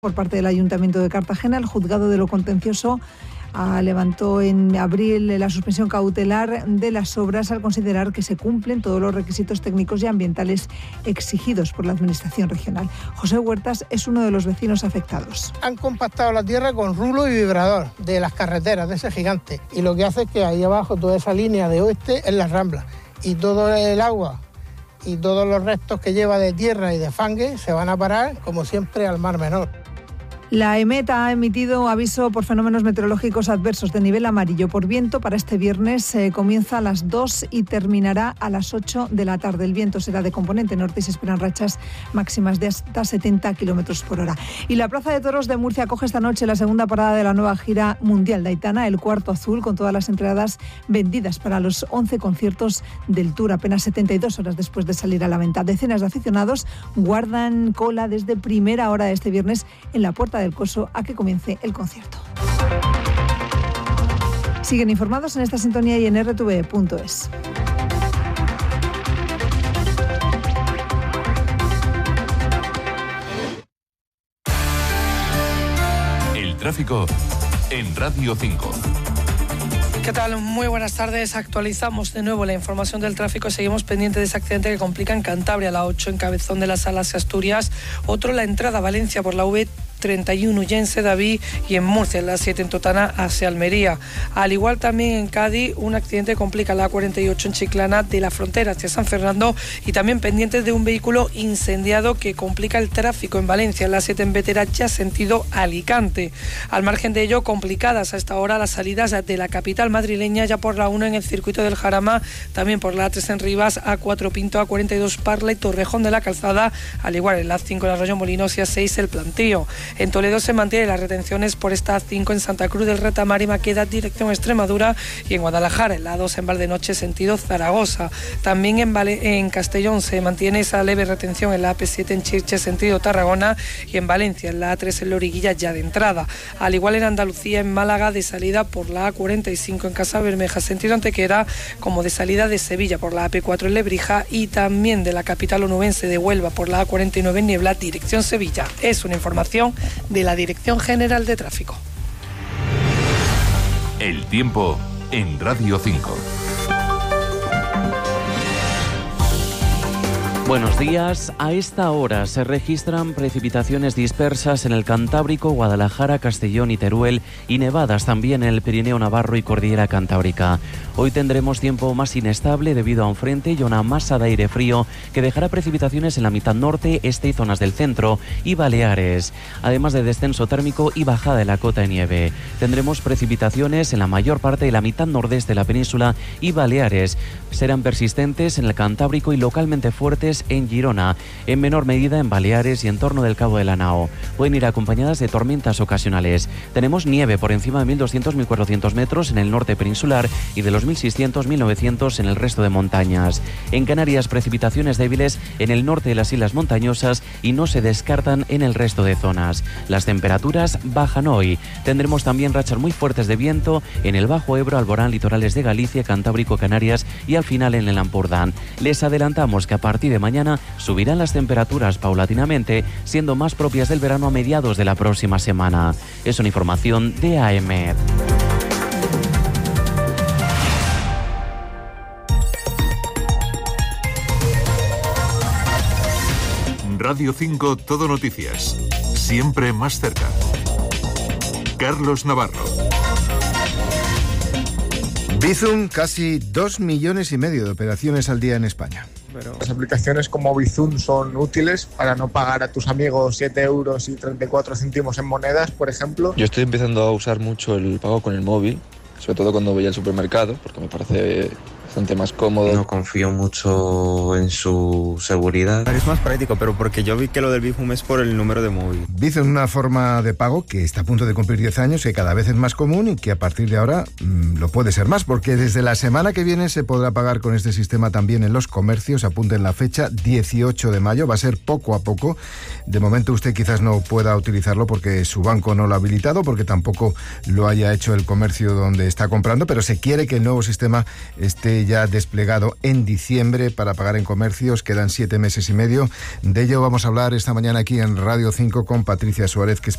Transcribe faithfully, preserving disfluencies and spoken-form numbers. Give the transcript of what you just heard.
Por parte del Ayuntamiento de Cartagena, el Juzgado de lo Contencioso ah, levantó en abril la suspensión cautelar de las obras al considerar que se cumplen todos los requisitos técnicos y ambientales exigidos por la Administración regional. José Huertas es uno de los vecinos afectados. Han compactado la tierra con rulo y vibrador de las carreteras, de ese gigante, y lo que hace es que ahí abajo toda esa línea de oeste es la Rambla, y todo el agua y todos los restos que lleva de tierra y de fangue se van a parar, como siempre, al Mar Menor. La EMET ha emitido aviso por fenómenos meteorológicos adversos de nivel amarillo por viento. Para este viernes eh, comienza a las dos y terminará a las ocho de la tarde. El viento será de componente norte y se esperan rachas máximas de hasta setenta kilómetros por hora. Y la Plaza de Toros de Murcia acoge esta noche la segunda parada de la nueva gira mundial de Aitana, el Cuarto Azul, con todas las entradas vendidas para los once conciertos del Tour, apenas setenta y dos horas después de salir a la venta. Decenas de aficionados guardan cola desde primera hora de este viernes en la Puerta del Coso a que comience el concierto. Siguen informados en esta sintonía y en erre te ve punto es. El tráfico en Radio cinco. ¿Qué tal? Muy buenas tardes. Actualizamos de nuevo la información del tráfico. Seguimos pendientes de ese accidente que complica en Cantabria, la ocho en Cabezón de las Alas, Asturias. Otro, la entrada a Valencia por la V treinta y uno ya en Sedaví, y en Murcia, en la siete en Totana hacia Almería. Al igual también en Cádiz, un accidente complica la A cuarenta y ocho en Chiclana de la Frontera hacia San Fernando, y también pendientes de un vehículo incendiado que complica el tráfico en Valencia, en la siete en Vetera ya sentido Alicante. Al margen de ello, complicadas a esta hora las salidas de la capital madrileña, ya por la uno en el circuito del Jarama, también por la A tres en Rivas, A cuatro Pinto, A cuarenta y dos Parla y Torrejón de la Calzada, al igual en la A cinco en Arroyo Molinos y A seis el Plantío. En Toledo se mantienen las retenciones por esta A cinco en Santa Cruz del Retamar y Maqueda, dirección Extremadura, y en Guadalajara, en la A dos en Valdenoche, sentido Zaragoza. También en, Vale- en Castellón se mantiene esa leve retención en la A P siete en Chirche, sentido Tarragona, y en Valencia, en la A tres en Loriguilla, ya de entrada. Al igual en Andalucía, en Málaga, de salida por la A cuarenta y cinco en Casa Bermeja, sentido Antequera, como de salida de Sevilla por la A P cuatro en Lebrija, y también de la capital onubense de Huelva por la A cuarenta y nueve en Niebla, dirección Sevilla. Es una información de la Dirección General de Tráfico. El tiempo en Radio cinco. Buenos días. A esta hora se registran precipitaciones dispersas en el Cantábrico, Guadalajara, Castellón y Teruel, y nevadas también en el Pirineo Navarro y Cordillera Cantábrica. Hoy tendremos tiempo más inestable debido a un frente y una masa de aire frío que dejará precipitaciones en la mitad norte, este y zonas del centro y Baleares, además de descenso térmico y bajada de la cota de nieve. Tendremos precipitaciones en la mayor parte de la mitad nordeste de la península y Baleares. Serán persistentes en el Cantábrico y localmente fuertes en Girona, en menor medida en Baleares y en torno del Cabo de la Nao. Pueden ir acompañadas de tormentas ocasionales. Tenemos nieve por encima de mil doscientos a mil cuatrocientos metros en el norte peninsular y de los mil seiscientos a mil novecientos en el resto de montañas. En Canarias, precipitaciones débiles en el norte de las islas montañosas y no se descartan en el resto de zonas. Las temperaturas bajan hoy. Tendremos también rachas muy fuertes de viento en el Bajo Ebro, Alborán, litorales de Galicia, Cantábrico, Canarias y al final en el Ampurdán. Les adelantamos que a partir de mañana subirán las temperaturas paulatinamente, siendo más propias del verano a mediados de la próxima semana. Es una información de A E M E D. Radio cinco Todo Noticias. Siempre más cerca. Carlos Navarro. Bizum, casi dos millones y medio de operaciones al día en España. Pero las aplicaciones como Bizum son útiles para no pagar a tus amigos siete euros y treinta y cuatro céntimos en monedas, por ejemplo. Yo estoy empezando a usar mucho el pago con el móvil, sobre todo cuando voy al supermercado, porque me parece bastante más cómodo. No confío mucho en su seguridad. Es más práctico, pero porque yo vi que lo del Bizum es por el número de móvil. Bizum es una forma de pago que está a punto de cumplir diez años, que cada vez es más común y que a partir de ahora mmm, lo puede ser más, porque desde la semana que viene se podrá pagar con este sistema también en los comercios. Apunten la fecha, dieciocho de mayo, va a ser poco a poco. De momento usted quizás no pueda utilizarlo porque su banco no lo ha habilitado, porque tampoco lo haya hecho el comercio donde está comprando, pero se quiere que el nuevo sistema esté ya desplegado en diciembre para pagar en comercios. Quedan siete meses y medio. De ello vamos a hablar esta mañana aquí en Radio cinco con Patricia Suárez, que es